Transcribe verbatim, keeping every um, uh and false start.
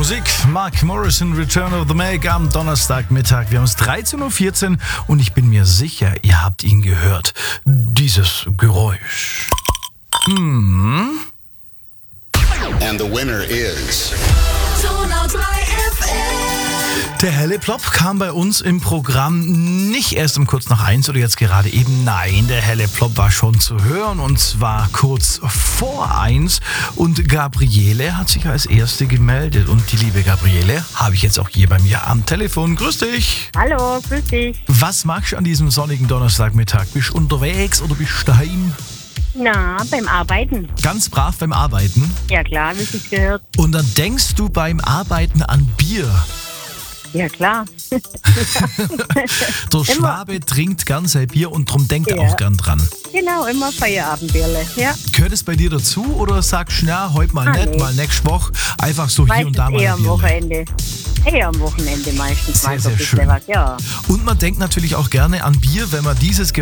Musik. Mark Morrison, Return of the Mac am Donnerstagmittag. Wir haben es dreizehn Uhr vierzehn und ich bin mir sicher, ihr habt ihn gehört. Dieses Geräusch. Hm. And the winner is... Der helle Plop kam bei uns im Programm nicht erst um kurz nach eins oder jetzt gerade eben. Nein, der helle Plop war schon zu hören und zwar kurz vor eins. Und Gabriele hat sich als Erste gemeldet. Und die liebe Gabriele habe ich jetzt auch hier bei mir am Telefon. Grüß dich. Hallo, grüß dich. Was magst du an diesem sonnigen Donnerstagmittag? Bist du unterwegs oder bist du daheim? Na, beim Arbeiten. Ganz brav beim Arbeiten. Ja klar, wie es gehört. Und dann denkst du beim Arbeiten an Bier. Ja klar. Der Schwabe trinkt gern sein Bier und drum denkt er Ja. auch gern dran. Genau, immer Feierabendbierle. Ja. Gehört es bei dir dazu oder sagst du, na, heute mal Ah, nicht, nee. mal nächste Woche, einfach so hier und Meistens da mal eher ein am Bierle. Wochenende. Eher am Wochenende meistens Sehr, mal so sehr ein bisschen schön. was, ja. Und man denkt natürlich auch gerne an Bier, wenn man dieses